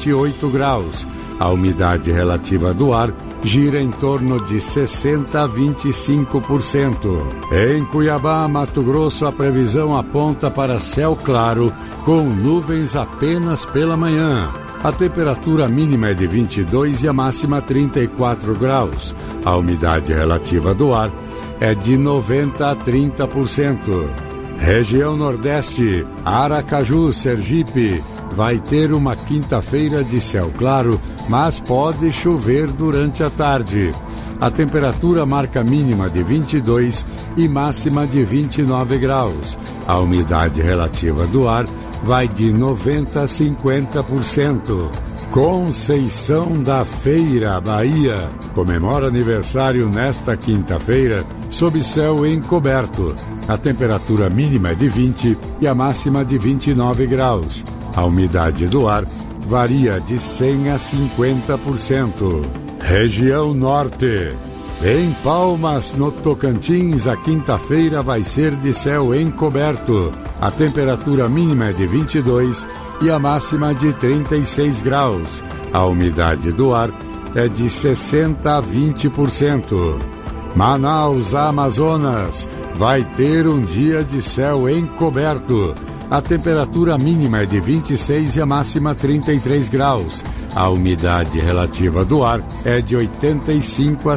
28 graus. A umidade relativa do ar gira em torno de 60% a 25%. Em Cuiabá, Mato Grosso, a previsão aponta para céu claro, com nuvens apenas pela manhã. A temperatura mínima é de 22 e a máxima 34 graus. A umidade relativa do ar é de 90% a 30%. Região Nordeste, Aracaju, Sergipe, vai ter uma quinta-feira de céu claro, mas pode chover durante a tarde. A temperatura marca mínima de 22 e máxima de 29 graus. A umidade relativa do ar vai de 90% a 50%. Conceição da Feira, Bahia, comemora aniversário nesta quinta-feira, sob céu encoberto. A temperatura mínima é de 20 e a máxima de 29 graus. A umidade do ar varia de 100% a 50%. Região Norte. Em Palmas, no Tocantins, a quinta-feira vai ser de céu encoberto. A temperatura mínima é de 22 e a máxima de 36 graus. A umidade do ar é de 60% a 20%. Manaus, Amazonas, vai ter um dia de céu encoberto. A temperatura mínima é de 26 e a máxima 33 graus. A umidade relativa do ar é de 85% a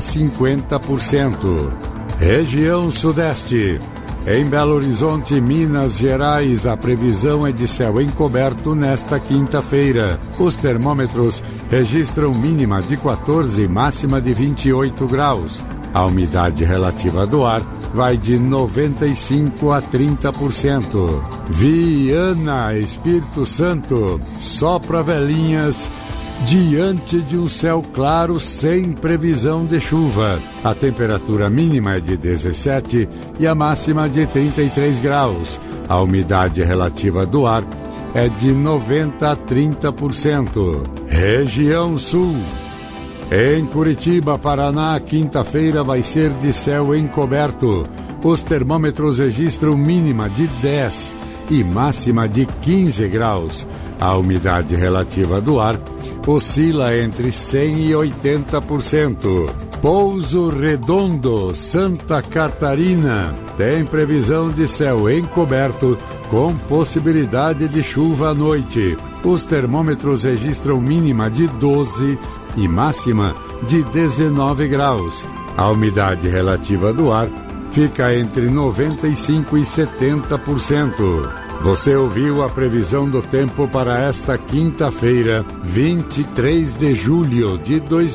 50%. Região Sudeste. Em Belo Horizonte, Minas Gerais, a previsão é de céu encoberto nesta quinta-feira. Os termômetros registram mínima de 14 e máxima de 28 graus. A umidade relativa do ar vai de 95% a 30%. Viana, Espírito Santo, sopra velhinhas diante de um céu claro sem previsão de chuva. A temperatura mínima é de 17 e a máxima de 33 graus. A umidade relativa do ar é de 90% a 30%. Região Sul. Em Curitiba, Paraná, quinta-feira vai ser de céu encoberto. Os termômetros registram mínima de 10 e máxima de 15 graus. A umidade relativa do ar oscila entre 100% e 80%. Pouso Redondo, Santa Catarina, tem previsão de céu encoberto com possibilidade de chuva à noite. Os termômetros registram mínima de 12 e máxima de 19 graus. A umidade relativa do ar fica entre 95% e 70%. Você ouviu a previsão do tempo para esta quinta-feira, 23 de julho de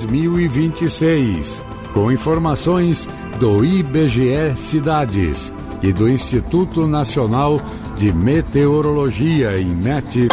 2026, com informações do IBGE Cidades e do Instituto Nacional de Meteorologia, INMET.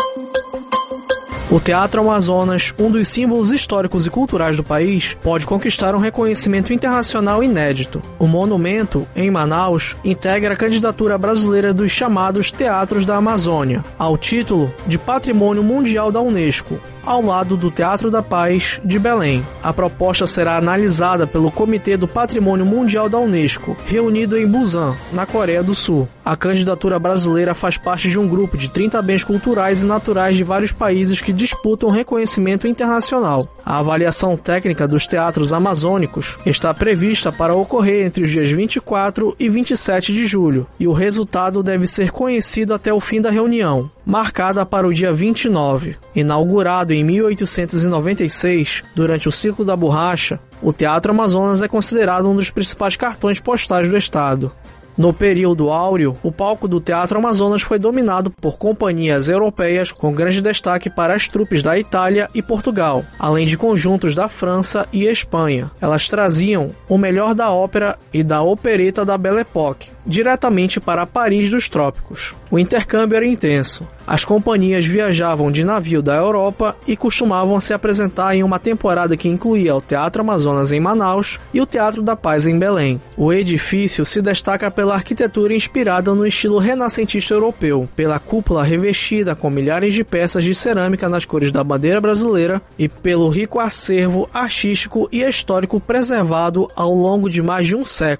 O Teatro Amazonas, um dos símbolos históricos e culturais do país, pode conquistar um reconhecimento internacional inédito. O monumento, em Manaus, integra a candidatura brasileira dos chamados Teatros da Amazônia, ao título de Patrimônio Mundial da Unesco, ao lado do Teatro da Paz de Belém. A proposta será analisada pelo Comitê do Patrimônio Mundial da Unesco, reunido em Busan, na Coreia do Sul. A candidatura brasileira faz parte de um grupo de 30 bens culturais e naturais de vários países que disputam reconhecimento internacional. A avaliação técnica dos teatros amazônicos está prevista para ocorrer entre os dias 24 e 27 de julho, e o resultado deve ser conhecido até o fim da reunião, marcada para o dia 29. Inaugurado em 1896, durante o ciclo da borracha, o Teatro Amazonas é considerado um dos principais cartões postais do estado. No período áureo, o palco do Teatro Amazonas foi dominado por companhias europeias, com grande destaque para as trupes da Itália e Portugal, além de conjuntos da França e Espanha. Elas traziam o melhor da ópera e da opereta da Belle Époque, diretamente para Paris dos trópicos. O intercâmbio era intenso. As companhias viajavam de navio da Europa e costumavam se apresentar em uma temporada que incluía o Teatro Amazonas em Manaus e o Teatro da Paz em Belém. O edifício se destaca pela arquitetura inspirada no estilo renascentista europeu, pela cúpula revestida com milhares de peças de cerâmica nas cores da bandeira brasileira e pelo rico acervo artístico e histórico preservado ao longo de mais de um século.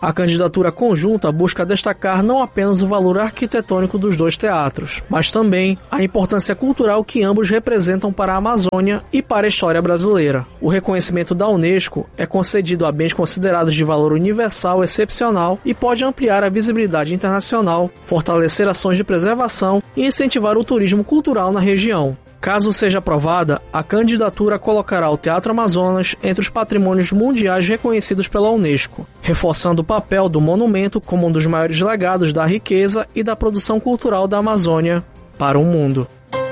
A candidatura conjunta busca destacar não apenas o valor arquitetônico dos dois teatros, mas também a importância cultural que ambos representam para a Amazônia e para a história brasileira. O reconhecimento da Unesco é concedido a bens considerados de valor universal excepcional e pode ampliar a visibilidade internacional, fortalecer ações de preservação e incentivar o turismo cultural na região. Caso seja aprovada, a candidatura colocará o Teatro Amazonas entre os patrimônios mundiais reconhecidos pela Unesco, reforçando o papel do monumento como um dos maiores legados da riqueza e da produção cultural da Amazônia para o mundo.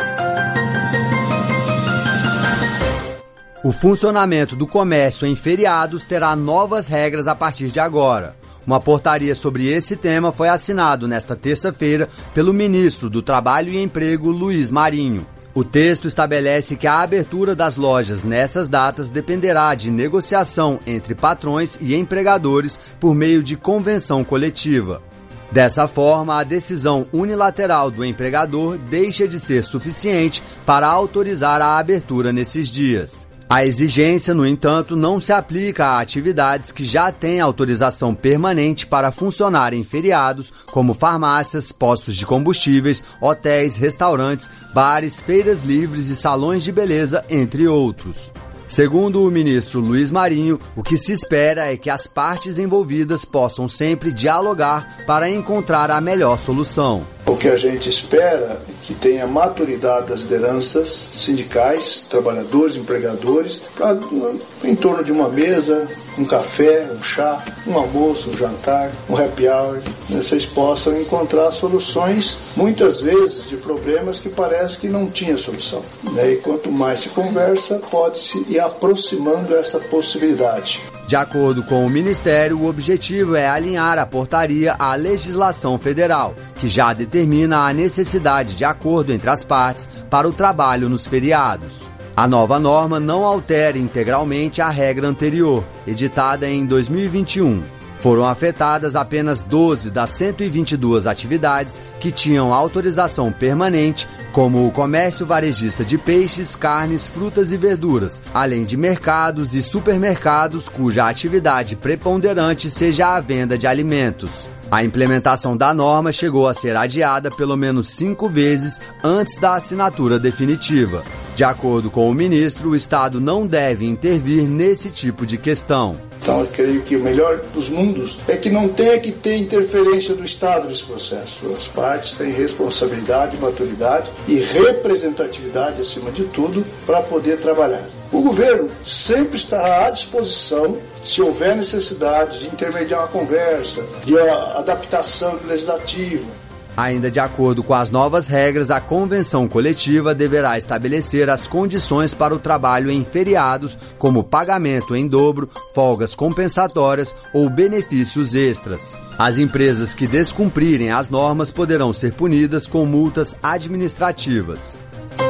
O funcionamento do comércio em feriados terá novas regras a partir de agora. Uma portaria sobre esse tema foi assinado nesta terça-feira pelo ministro do Trabalho e Emprego, Luiz Marinho. O texto estabelece que a abertura das lojas nessas datas dependerá de negociação entre patrões e empregadores por meio de convenção coletiva. Dessa forma, a decisão unilateral do empregador deixa de ser suficiente para autorizar a abertura nesses dias. A exigência, no entanto, não se aplica a atividades que já têm autorização permanente para funcionar em feriados, como farmácias, postos de combustíveis, hotéis, restaurantes, bares, feiras livres e salões de beleza, entre outros. Segundo o ministro Luiz Marinho, o que se espera é que as partes envolvidas possam sempre dialogar para encontrar a melhor solução. O que a gente espera é que tenha maturidade das lideranças sindicais, trabalhadores, empregadores, em torno de uma mesa, um café, um chá, um almoço, um jantar, um happy hour, vocês possam encontrar soluções, muitas vezes, de problemas que parece que não tinha solução. E quanto mais se conversa, pode-se ir aproximando essa possibilidade. De acordo com o Ministério, o objetivo é alinhar a portaria à legislação federal, que já determina a necessidade de acordo entre as partes para o trabalho nos feriados. A nova norma não altera integralmente a regra anterior, editada em 2021. Foram afetadas apenas 12 das 122 atividades que tinham autorização permanente, como o comércio varejista de peixes, carnes, frutas e verduras, além de mercados e supermercados cuja atividade preponderante seja a venda de alimentos. A implementação da norma chegou a ser adiada pelo menos 5 vezes antes da assinatura definitiva. De acordo com o ministro, o Estado não deve intervir nesse tipo de questão. Então, eu creio que o melhor dos mundos é que não tenha que ter interferência do Estado nesse processo. As partes têm responsabilidade, maturidade e representatividade, acima de tudo, para poder trabalhar. O governo sempre estará à disposição, se houver necessidade de intermediar uma conversa, de adaptação legislativa. Ainda de acordo com as novas regras, a convenção coletiva deverá estabelecer as condições para o trabalho em feriados, como pagamento em dobro, folgas compensatórias ou benefícios extras. As empresas que descumprirem as normas poderão ser punidas com multas administrativas.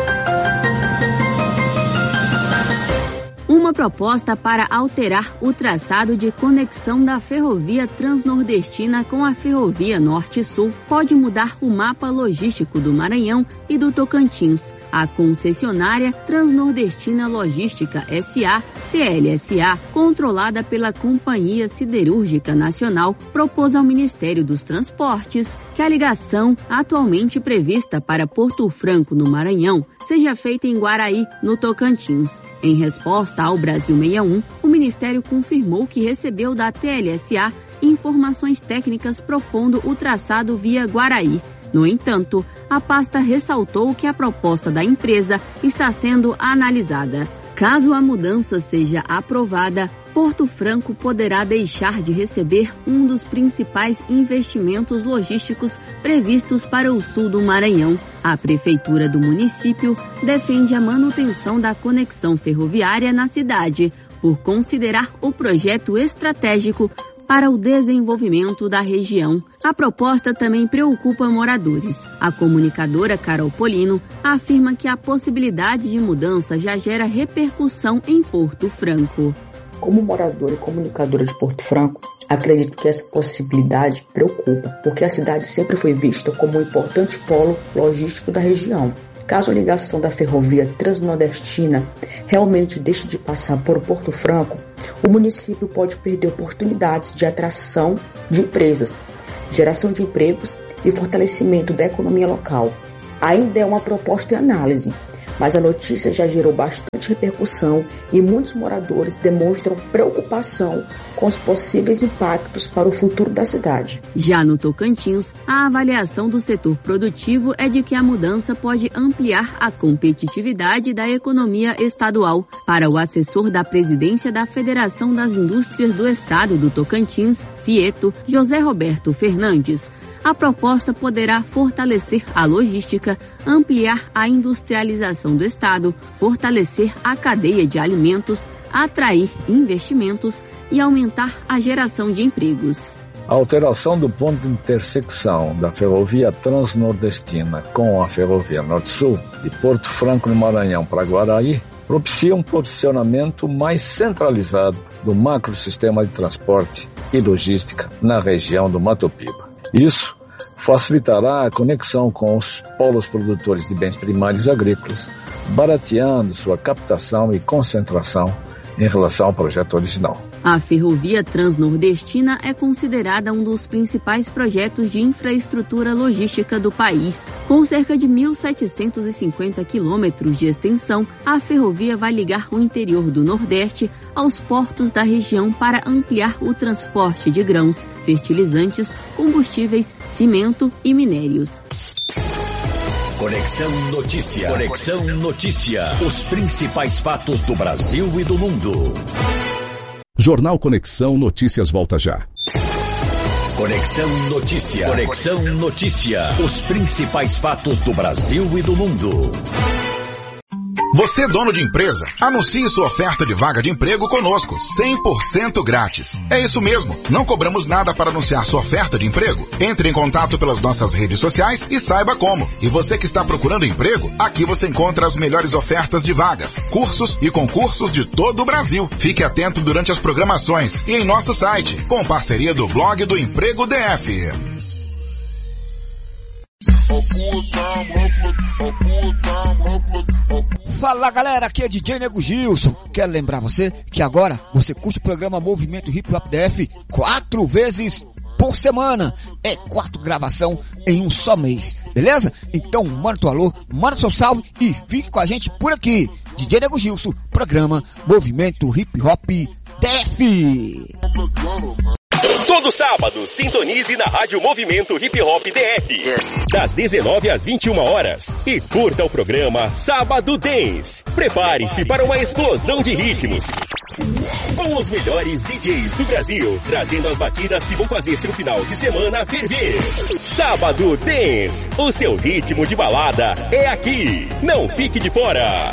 Uma proposta para alterar o traçado de conexão da ferrovia transnordestina com a ferrovia Norte-Sul pode mudar o mapa logístico do Maranhão e do Tocantins. A concessionária Transnordestina Logística S.A., TLSA, controlada pela Companhia Siderúrgica Nacional, propôs ao Ministério dos Transportes que a ligação atualmente prevista para Porto Franco, no Maranhão, seja feita em Guaraí, no Tocantins. Em resposta ao Brasil 61, o Ministério confirmou que recebeu da TLSA informações técnicas propondo o traçado via Guaraí. No entanto, a pasta ressaltou que a proposta da empresa está sendo analisada. Caso a mudança seja aprovada, Porto Franco poderá deixar de receber um dos principais investimentos logísticos previstos para o sul do Maranhão. A prefeitura do município defende a manutenção da conexão ferroviária na cidade, por considerar o projeto estratégico para o desenvolvimento da região. A proposta também preocupa moradores. A comunicadora Carol Polino afirma que a possibilidade de mudança já gera repercussão em Porto Franco. Como moradora e comunicadora de Porto Franco, acredito que essa possibilidade preocupa, porque a cidade sempre foi vista como um importante polo logístico da região. Caso a ligação da ferrovia transnordestina realmente deixe de passar por Porto Franco, o município pode perder oportunidades de atração de empresas, geração de empregos e fortalecimento da economia local. Ainda é uma proposta em análise, mas a notícia já gerou bastante repercussão e muitos moradores demonstram preocupação com os possíveis impactos para o futuro da cidade. Já no Tocantins, a avaliação do setor produtivo é de que a mudança pode ampliar a competitividade da economia estadual. Para o assessor da presidência da Federação das Indústrias do Estado do Tocantins, FIETO, José Roberto Fernandes, a proposta poderá fortalecer a logística, ampliar a industrialização do Estado, fortalecer a cadeia de alimentos, atrair investimentos e aumentar a geração de empregos. A alteração do ponto de intersecção da ferrovia transnordestina com a ferrovia Norte-Sul, de Porto Franco, no Maranhão, para Guaraí, propicia um posicionamento mais centralizado do macrosistema de transporte e logística na região do Mato Piba. Isso facilitará a conexão com os polos produtores de bens primários agrícolas, barateando sua captação e concentração em relação ao projeto original. A ferrovia transnordestina é considerada um dos principais projetos de infraestrutura logística do país. Com cerca de 1.750 quilômetros de extensão, a ferrovia vai ligar o interior do Nordeste aos portos da região para ampliar o transporte de grãos, fertilizantes, combustíveis, cimento e minérios. Conexão Notícia. Conexão Notícia. Os principais fatos do Brasil e do mundo. Jornal Conexão Notícias volta já. Conexão Notícia. Conexão Notícia. Os principais fatos do Brasil e do mundo. Você, dono de empresa, anuncie sua oferta de vaga de emprego conosco, 100% grátis. É isso mesmo, não cobramos nada para anunciar sua oferta de emprego. Entre em contato pelas nossas redes sociais e saiba como. E você que está procurando emprego, aqui você encontra as melhores ofertas de vagas, cursos e concursos de todo o Brasil. Fique atento durante as programações e em nosso site, com parceria do blog do Emprego DF. Fala galera, aqui é DJ Nego Gilson. Quero lembrar você que agora você curte o programa Movimento Hip Hop DF 4 vezes por semana. É 4 gravação em um só mês, beleza? Então manda teu alô, manda seu salve e fique com a gente por aqui. DJ Nego Gilson, programa Movimento Hip Hop DF. Todo sábado, sintonize na Rádio Movimento Hip Hop DF, das 19 às 21 horas, e curta o programa Sábado Dance. Prepare-se para uma explosão de ritmos, com os melhores DJs do Brasil, trazendo as batidas que vão fazer seu final de semana ferver. Sábado Dance, o seu ritmo de balada é aqui. Não fique de fora.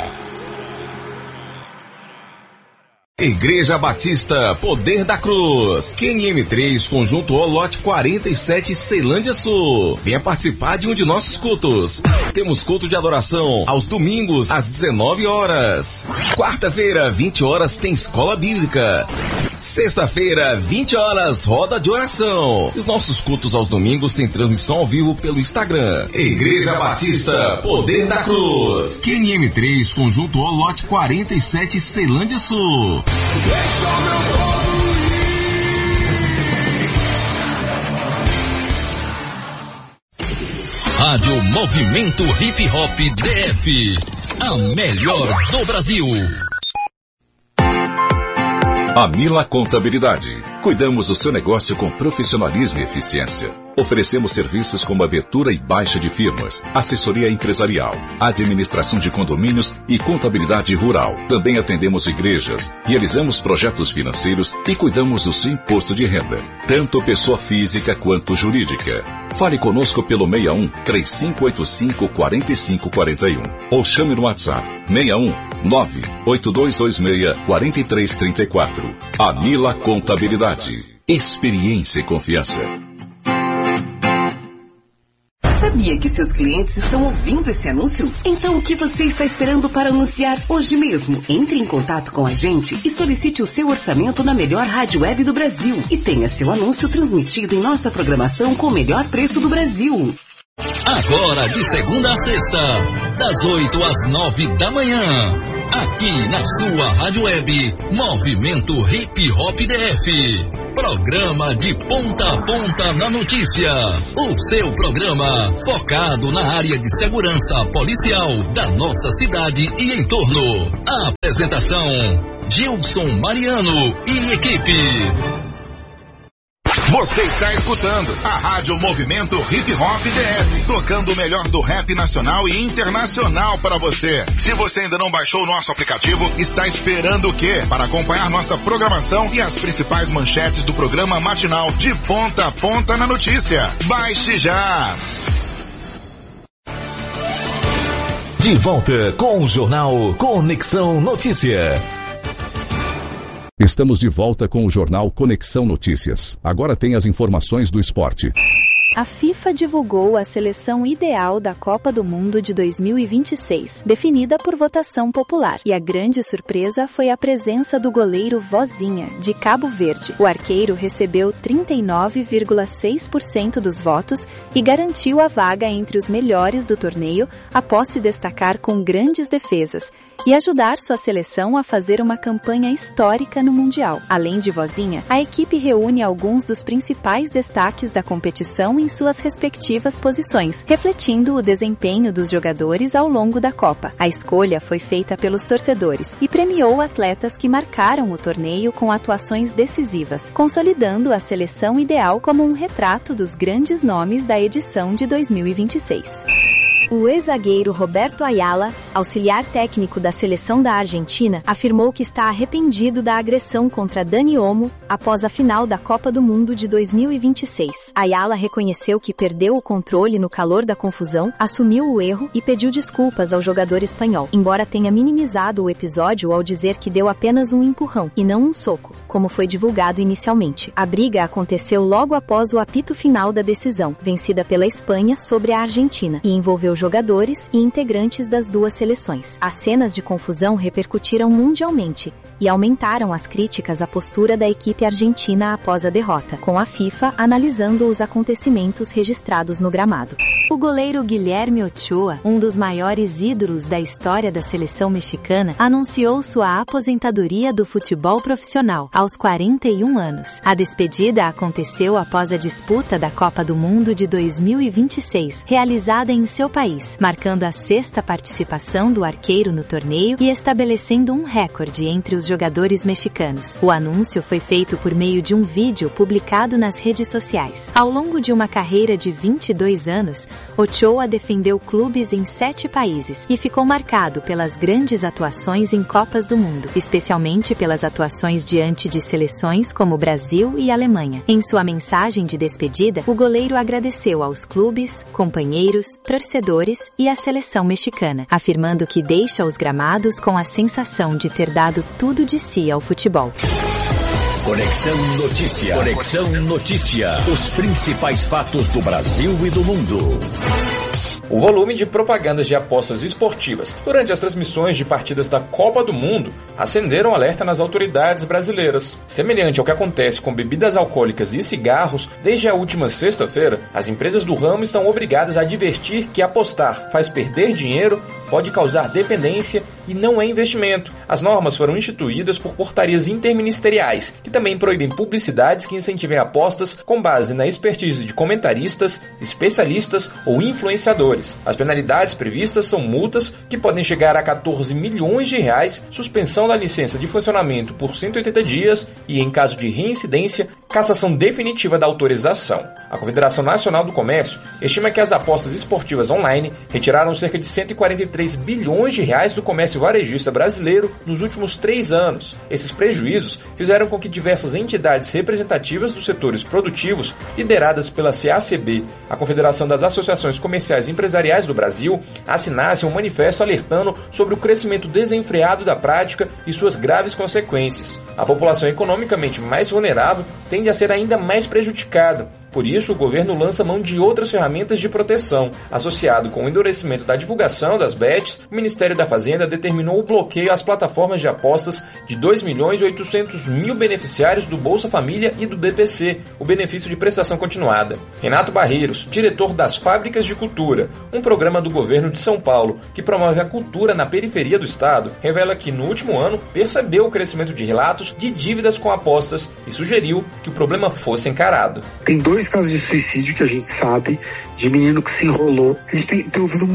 Igreja Batista Poder da Cruz, QNM3, Conjunto O, lote 47, Ceilândia Sul. Venha participar de um de nossos cultos. Temos culto de adoração aos domingos, às 19 horas. Quarta-feira, 20 horas, tem escola bíblica. Sexta-feira, 20 horas, roda de oração. Os nossos cultos aos domingos têm transmissão ao vivo pelo Instagram. Igreja Batista Poder da Cruz, QNM3, Conjunto O, lote 47, Ceilândia Sul. Deixa o meu povo ir. Rádio Movimento Hip Hop DF, a melhor do Brasil. Amila Contabilidade. Cuidamos do seu negócio com profissionalismo e eficiência. Oferecemos serviços como abertura e baixa de firmas, assessoria empresarial, administração de condomínios e contabilidade rural. Também atendemos igrejas, realizamos projetos financeiros e cuidamos do seu imposto de renda, tanto pessoa física quanto jurídica. Fale conosco pelo 61-3585-4541 ou chame no WhatsApp 61-98226-4334. Amila Contabilidade. Experiência e confiança. Sabia que seus clientes estão ouvindo esse anúncio? Então o que você está esperando para anunciar hoje mesmo? Entre em contato com a gente e solicite o seu orçamento na melhor rádio web do Brasil e tenha seu anúncio transmitido em nossa programação com o melhor preço do Brasil. Agora de segunda a sexta, das 8 às 9 da manhã. Aqui na sua rádio web, Movimento Hip Hop DF. Programa de ponta a ponta na notícia. O seu programa focado na área de segurança policial da nossa cidade e entorno. A apresentação, Gilson Mariano e equipe. Você está escutando a Rádio Movimento Hip Hop DF, tocando o melhor do rap nacional e internacional para você. Se você ainda não baixou o nosso aplicativo, está esperando o quê? Para acompanhar nossa programação e as principais manchetes do programa matinal de ponta a ponta na notícia. Baixe já! De volta com o jornal Conexão Notícia. Estamos de volta com o jornal Conexão Notícias. Agora tem as informações do esporte. A FIFA divulgou a seleção ideal da Copa do Mundo de 2026, definida por votação popular. E a grande surpresa foi a presença do goleiro Vozinha, de Cabo Verde. O arqueiro recebeu 39,6% dos votos e garantiu a vaga entre os melhores do torneio após se destacar com grandes defesas e ajudar sua seleção a fazer uma campanha histórica no Mundial. Além de Vozinha, a equipe reúne alguns dos principais destaques da competição em suas respectivas posições, refletindo o desempenho dos jogadores ao longo da Copa. A escolha foi feita pelos torcedores e premiou atletas que marcaram o torneio com atuações decisivas, consolidando a seleção ideal como um retrato dos grandes nomes da edição de 2026. O ex-zagueiro Roberto Ayala, auxiliar técnico da seleção da Argentina, afirmou que está arrependido da agressão contra Dani Olmo após a final da Copa do Mundo de 2026. Ayala reconheceu que perdeu o controle no calor da confusão, assumiu o erro e pediu desculpas ao jogador espanhol, embora tenha minimizado o episódio ao dizer que deu apenas um empurrão e não um soco, como foi divulgado inicialmente. A briga aconteceu logo após o apito final da decisão, vencida pela Espanha sobre a Argentina, e envolveu jogadores e integrantes das duas seleções. As cenas de confusão repercutiram mundialmente e aumentaram as críticas à postura da equipe argentina após a derrota, com a FIFA analisando os acontecimentos registrados no gramado. O goleiro Guilherme Ochoa, um dos maiores ídolos da história da seleção mexicana, anunciou sua aposentadoria do futebol profissional aos 41 anos. A despedida aconteceu após a disputa da Copa do Mundo de 2026, realizada em seu país, marcando a 6ª participação do arqueiro no torneio e estabelecendo um recorde entre os jogadores mexicanos. O anúncio foi feito por meio de um vídeo publicado nas redes sociais. Ao longo de uma carreira de 22 anos, Ochoa defendeu clubes em 7 países e ficou marcado pelas grandes atuações em Copas do Mundo, especialmente pelas atuações diante de seleções como Brasil e Alemanha. Em sua mensagem de despedida, o goleiro agradeceu aos clubes, companheiros, torcedores e à seleção mexicana, afirmando que deixa os gramados com a sensação de ter dado tudo de si ao futebol. Conexão Notícia. Conexão Notícia. Os principais fatos do Brasil e do mundo. O volume de propagandas de apostas esportivas durante as transmissões de partidas da Copa do Mundo acenderam alerta nas autoridades brasileiras. Semelhante ao que acontece com bebidas alcoólicas e cigarros, desde a última sexta-feira, as empresas do ramo estão obrigadas a advertir que apostar faz perder dinheiro, pode causar dependência e não é investimento. As normas foram instituídas por portarias interministeriais, que também proíbem publicidades que incentivem apostas com base na expertise de comentaristas, especialistas ou influenciadores. As penalidades previstas são multas que podem chegar a 14 milhões de reais, suspensão da licença de funcionamento por 180 dias e, em caso de reincidência, cassação definitiva da autorização. A Confederação Nacional do Comércio estima que as apostas esportivas online retiraram cerca de 143 bilhões de reais do comércio varejista brasileiro nos últimos 3 anos. Esses prejuízos fizeram com que diversas entidades representativas dos setores produtivos, lideradas pela CACB, a Confederação das Associações Comerciais e Empresariais do Brasil, assinassem um manifesto alertando sobre o crescimento desenfreado da prática e suas graves consequências. A população economicamente mais vulnerável tende a ser ainda mais prejudicada, Por isso, o governo lança mão de outras ferramentas de proteção. Associado com o endurecimento da divulgação das bets, o Ministério da Fazenda determinou o bloqueio às plataformas de apostas de 2.800.000 beneficiários do Bolsa Família e do BPC, o benefício de prestação continuada. Renato Barreiros, diretor das Fábricas de Cultura, um programa do governo de São Paulo que promove a cultura na periferia do estado, revela que no último ano percebeu o crescimento de relatos de dívidas com apostas e sugeriu que o problema fosse encarado. Tem 2 casos de suicídio que a gente sabe, de menino que se enrolou. A gente tem ouvido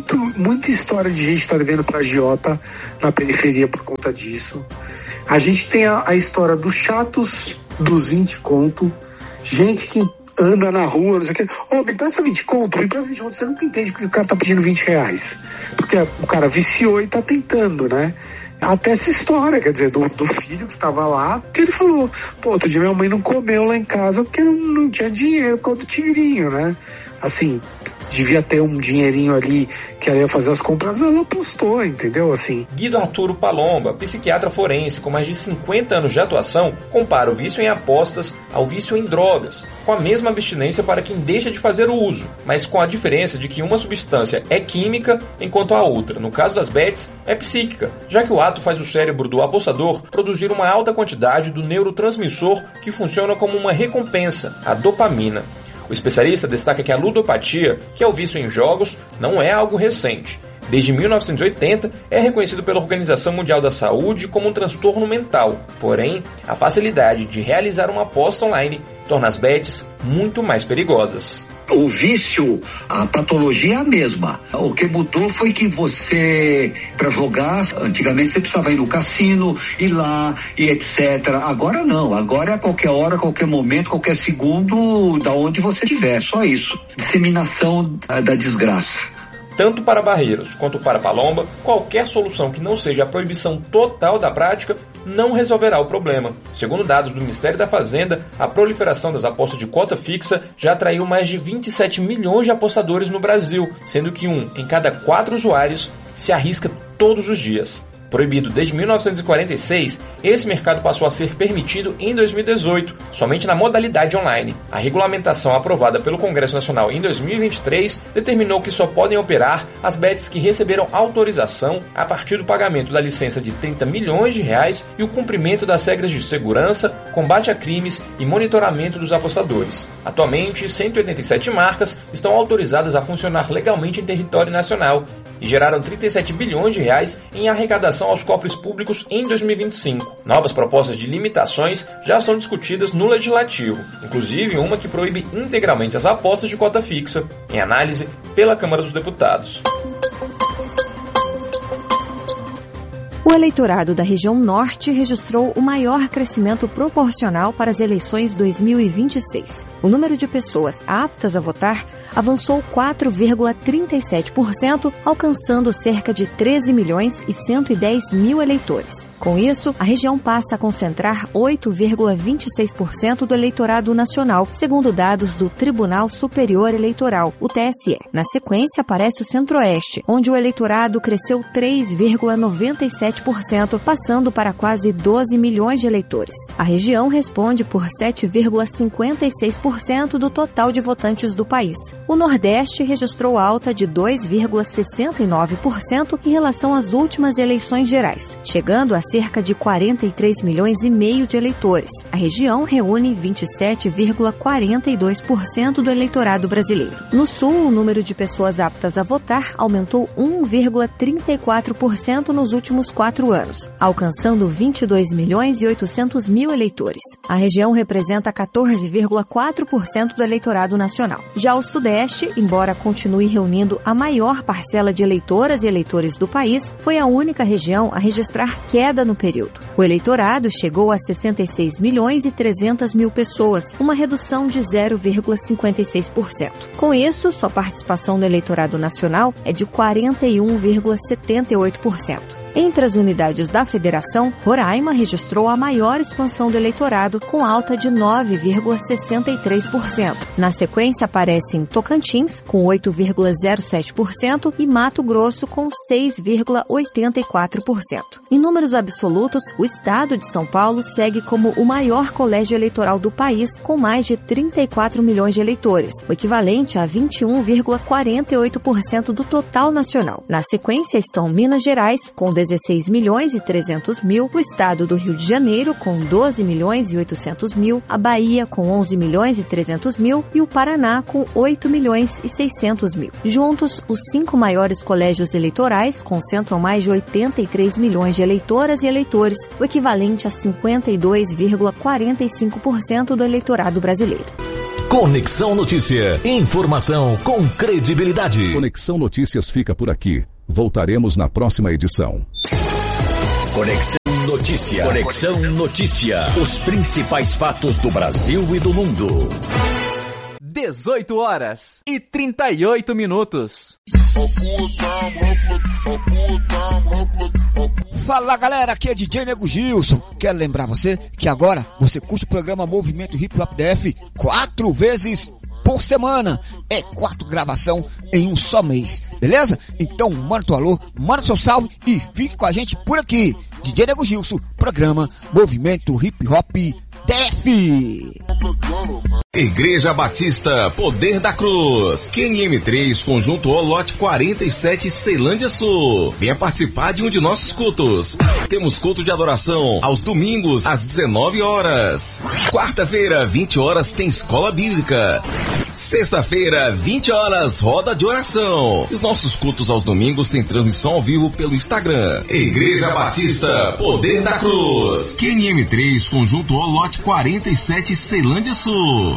muita história de gente que tá devendo pra agiota na periferia por conta disso. A gente tem a história dos chatos dos 20 conto, gente que anda na rua, não sei o que, me presta 20 conto, você nunca entende porque o cara tá pedindo R$20, porque o cara viciou e tá tentando, né? Até essa história, quer dizer, do filho que tava lá, que ele falou, outro dia minha mãe não comeu lá em casa porque não tinha dinheiro por causa do tigrinho, né? Assim, devia ter um dinheirinho ali que ela ia fazer as compras, ela apostou, entendeu? Assim. Guido Arturo Palomba, psiquiatra forense com mais de 50 anos de atuação, compara o vício em apostas ao vício em drogas, com a mesma abstinência para quem deixa de fazer o uso, mas com a diferença de que uma substância é química, enquanto a outra, no caso das bets, é psíquica, já que o ato faz o cérebro do apostador produzir uma alta quantidade do neurotransmissor que funciona como uma recompensa, a dopamina. O especialista destaca que a ludopatia, que é o vício em jogos, não é algo recente. Desde 1980, é reconhecido pela Organização Mundial da Saúde como um transtorno mental. Porém, a facilidade de realizar uma aposta online torna as bets muito mais perigosas. O vício, a patologia é a mesma. O que mudou foi que você, para jogar, antigamente você precisava ir no cassino, ir lá e etc. Agora não, agora é a qualquer hora, qualquer momento, qualquer segundo, da onde você estiver, só isso. Disseminação da desgraça. Tanto para Barreiros quanto para Palomba, qualquer solução que não seja a proibição total da prática não resolverá o problema. Segundo dados do Ministério da Fazenda, a proliferação das apostas de cota fixa já atraiu mais de 27 milhões de apostadores no Brasil, sendo que 1 em cada 4 usuários se arrisca todos os dias. Proibido desde 1946, esse mercado passou a ser permitido em 2018, somente na modalidade online. A regulamentação aprovada pelo Congresso Nacional em 2023 determinou que só podem operar as bets que receberam autorização a partir do pagamento da licença de R$30 milhões e o cumprimento das regras de segurança, combate a crimes e monitoramento dos apostadores. Atualmente, 187 marcas estão autorizadas a funcionar legalmente em território nacional e geraram R$37 bilhões em arrecadação aos cofres públicos em 2025. Novas propostas de limitações já são discutidas no Legislativo, inclusive uma que proíbe integralmente as apostas de cota fixa, em análise pela Câmara dos Deputados. O eleitorado da região norte registrou o maior crescimento proporcional para as eleições 2026. O número de pessoas aptas a votar avançou 4,37%, alcançando cerca de 13 milhões e 110 mil eleitores. Com isso, a região passa a concentrar 8,26% do eleitorado nacional, segundo dados do Tribunal Superior Eleitoral, o TSE. Na sequência, aparece o Centro-Oeste, onde o eleitorado cresceu 3,97%, passando para quase 12 milhões de eleitores. A região responde por 7,56% do total de votantes do país. O Nordeste registrou alta de 2,69% em relação às últimas eleições gerais, chegando a cerca de 43 milhões e meio de eleitores. A região reúne 27,42% do eleitorado brasileiro. No Sul, o número de pessoas aptas a votar aumentou 1,34% nos últimos 4 anos, alcançando 22 milhões e 800 mil eleitores. A região representa 14,4% do eleitorado nacional. Já o Sudeste, embora continue reunindo a maior parcela de eleitoras e eleitores do país, foi a única região a registrar queda no período. O eleitorado chegou a 66 milhões e 300 mil pessoas, uma redução de 0,56%. Com isso, sua participação no eleitorado nacional é de 41,78%. Entre as unidades da federação, Roraima registrou a maior expansão do eleitorado, com alta de 9,63%. Na sequência aparecem Tocantins, com 8,07%, e Mato Grosso, com 6,84%. Em números absolutos, o estado de São Paulo segue como o maior colégio eleitoral do país, com mais de 34 milhões de eleitores, o equivalente a 21,48% do total nacional. Na sequência estão Minas Gerais, com 16 milhões e 300 mil, o estado do Rio de Janeiro, com 12 milhões e 800 mil, a Bahia, com 11 milhões e 300 mil e o Paraná, com 8 milhões e 600 mil. Juntos, os 5 maiores colégios eleitorais concentram mais de 83 milhões de eleitoras e eleitores, o equivalente a 52,45% do eleitorado brasileiro. Conexão Notícia. Informação com credibilidade. Conexão Notícias fica por aqui. Voltaremos na próxima edição. Conexão Notícia. Conexão Notícia. Os principais fatos do Brasil e do mundo. 18 horas e 38 minutos. Fala galera, aqui é DJ Nego Gilson. Quero lembrar você que agora você curte o programa Movimento Hip Hop DF 4 vezes por semana. É 4 gravação em um só mês, beleza? Então manda teu alô, manda seu salve e fique com a gente por aqui. DJ Nego Gilson, programa Movimento Hip Hop DF. Igreja Batista Poder da Cruz, QNM3, Conjunto O, lote 47, Ceilândia Sul. Venha participar de um de nossos cultos. Temos culto de adoração aos domingos às 19 horas. Quarta-feira, 20 horas, tem escola bíblica. Sexta-feira, 20 horas, roda de oração. Os nossos cultos aos domingos têm transmissão ao vivo pelo Instagram. Igreja Batista Poder da Cruz, QNM3, Conjunto O, lote 47, Ceilândia Sul.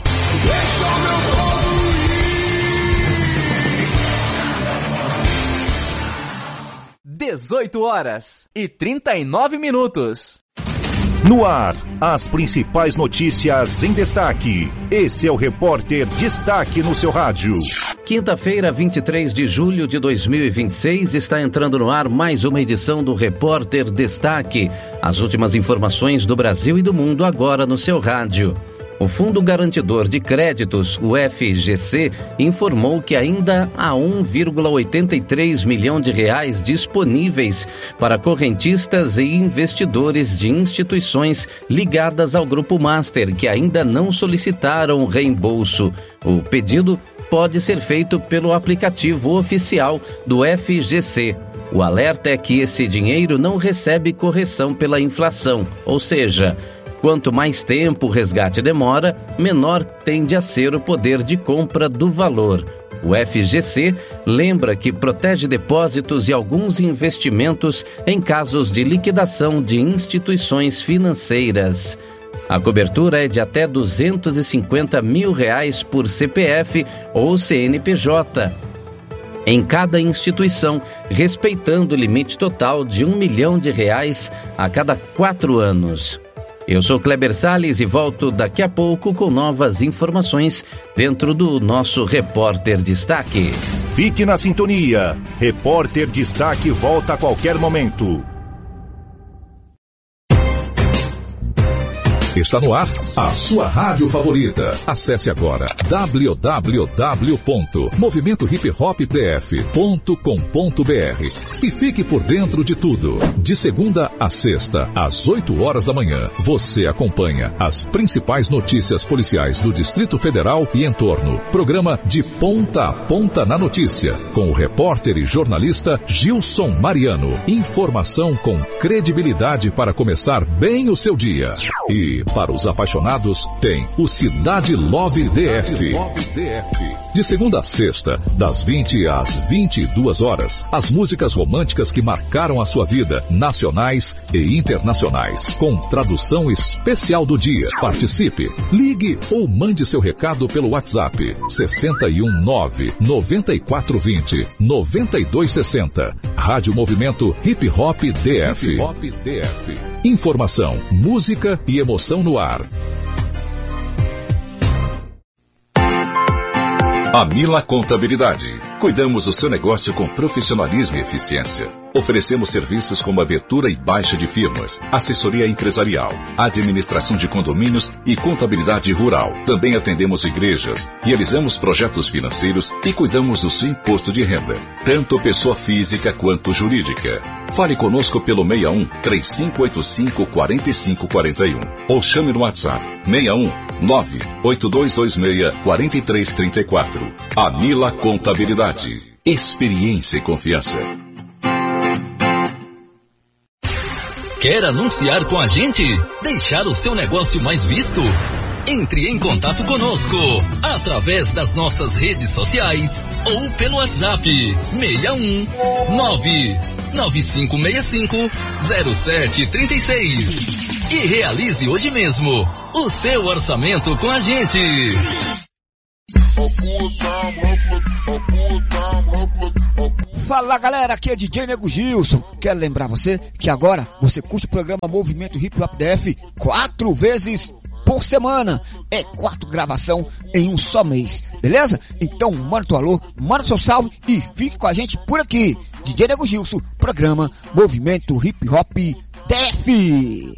18 horas e 39 minutos. No ar, as principais notícias em destaque. Esse é o Repórter Destaque no seu rádio. Quinta-feira, 23 de julho de 2026, está entrando no ar mais uma edição do Repórter Destaque. As últimas informações do Brasil e do mundo agora no seu rádio. O Fundo Garantidor de Créditos, o FGC, informou que ainda há 1,83 milhão de reais disponíveis para correntistas e investidores de instituições ligadas ao Grupo Master que ainda não solicitaram reembolso. O pedido pode ser feito pelo aplicativo oficial do FGC. O alerta é que esse dinheiro não recebe correção pela inflação, ou seja, quanto mais tempo o resgate demora, menor tende a ser o poder de compra do valor. O FGC lembra que protege depósitos e alguns investimentos em casos de liquidação de instituições financeiras. A cobertura é de até R$250 mil por CPF ou CNPJ. Em cada instituição, respeitando o limite total de R$1 milhão a cada 4 anos. Eu sou Kleber Salles e volto daqui a pouco com novas informações dentro do nosso Repórter Destaque. Fique na sintonia. Repórter Destaque volta a qualquer momento. Está no ar a sua rádio favorita. Acesse agora www.movimentohiphopdf.com.br e fique por dentro de tudo. De segunda a sexta, às 8 horas da manhã, você acompanha as principais notícias policiais do Distrito Federal e entorno. Programa De Ponta a Ponta na Notícia, com o repórter e jornalista Gilson Mariano. Informação com credibilidade para começar bem o seu dia. E para os apaixonados, tem o Cidade Love DF. De segunda a sexta, das 20 às 22 horas, as músicas românticas que marcaram a sua vida, nacionais e internacionais, com tradução especial do dia. Participe, ligue ou mande seu recado pelo WhatsApp 619-9420-9260. Rádio Movimento Hip Hop DF. Informação, música e emoção no ar. A Mila Contabilidade. Cuidamos do seu negócio com profissionalismo e eficiência. Oferecemos serviços como abertura e baixa de firmas, assessoria empresarial, administração de condomínios e contabilidade rural. Também atendemos igrejas, realizamos projetos financeiros e cuidamos do seu imposto de renda, tanto pessoa física quanto jurídica. Fale conosco pelo 61 3585 4541 ou chame no WhatsApp 61 98226 4334. Anila Contabilidade. Experiência e confiança. Quer anunciar com a gente? Deixar o seu negócio mais visto? Entre em contato conosco através das nossas redes sociais ou pelo WhatsApp 61 99565 0736 e realize hoje mesmo o seu orçamento com a gente. Fala galera, aqui é DJ Nego Gilson. Quero lembrar você que agora você curte o programa Movimento Hip Hop DF 4 vezes por semana. É 4 gravação em um só mês, beleza? Então manda teu alô, manda seu salve e fique com a gente por aqui. DJ Nego Gilson, programa Movimento Hip Hop DF.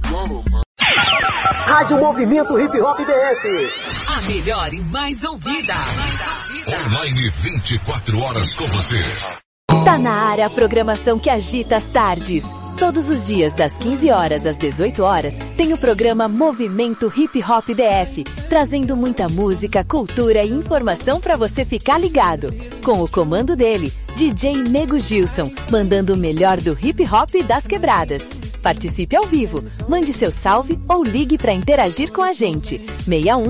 Rádio Movimento Hip Hop DF. A melhor e mais ouvida. Online 24 horas com você. Tá na área a programação que agita as tardes. Todos os dias, das 15 horas às 18 horas, tem o programa Movimento Hip Hop DF, trazendo muita música, cultura e informação para você ficar ligado. Com o comando dele, DJ Nego Gilson, mandando o melhor do hip hop e das quebradas. Participe ao vivo, mande seu salve ou ligue para interagir com a gente. 61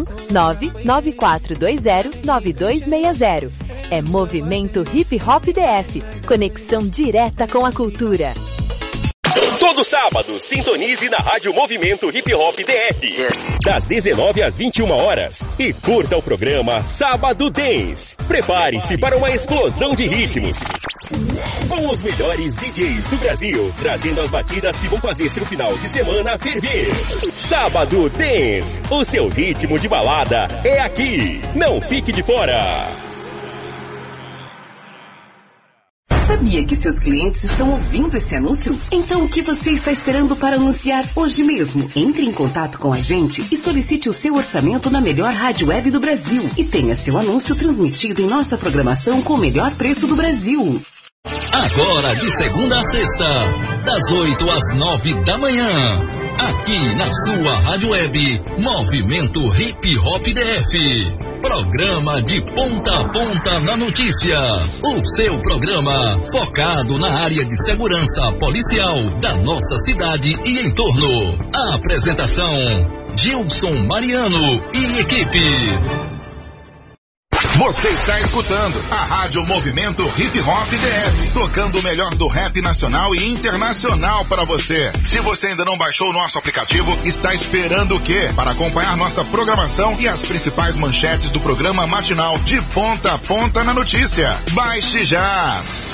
99420 9260. É Movimento Hip Hop DF, conexão direta com a cultura. Todo sábado, sintonize na Rádio Movimento Hip Hop DF, das 19 às 21 horas, e curta o programa Sábado Dance. Prepare-se para uma explosão de ritmos, com os melhores DJs do Brasil, trazendo as batidas que vão fazer seu final de semana ferver. Sábado Dance, o seu ritmo de balada é aqui. Não fique de fora. Sabia que seus clientes estão ouvindo esse anúncio? Então o que você está esperando para anunciar hoje mesmo? Entre em contato com a gente e solicite o seu orçamento na melhor rádio web do Brasil e tenha seu anúncio transmitido em nossa programação com o melhor preço do Brasil. Agora de segunda a sexta, das 8 às 9 da manhã, aqui na sua rádio web Movimento Hip Hop DF. Programa de ponta a ponta na notícia. O seu programa focado na área de segurança policial da nossa cidade e entorno. A apresentação: Gilson Mariano e equipe. Você está escutando a Rádio Movimento Hip Hop DF, tocando o melhor do rap nacional e internacional para você. Se você ainda não baixou o nosso aplicativo, está esperando o quê? Para acompanhar nossa programação e as principais manchetes do programa matinal de ponta a ponta na notícia. Baixe já!